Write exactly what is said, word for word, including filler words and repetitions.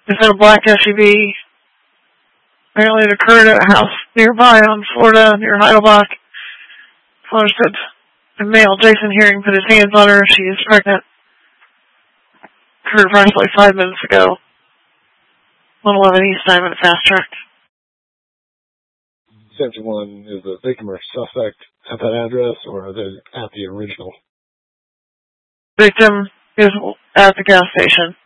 is in a black S U V. Apparently it occurred at a house nearby on Florida, near Heidelbach. Caller said a male, Jason Hearing, put his hands on her. She is pregnant. Occurred approximately five minutes ago. one eleven East Diamond Fast Track. seventy-one, is the victim or suspect at that address, or are they at the original? Victim is at the gas station.